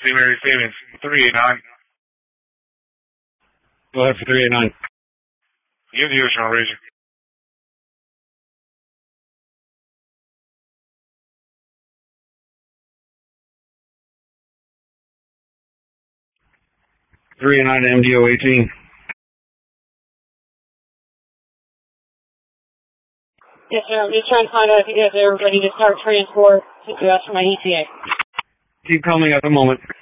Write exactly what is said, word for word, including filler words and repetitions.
Saint Mary Stevens, three eight nine. Go ahead for three eight nine. You have the ocean region. three eight nine to M D O eighteen. Yes, sir. I'm just trying to find out if you guys are ready to start transport to ask for my E T A. Keep coming at the moment.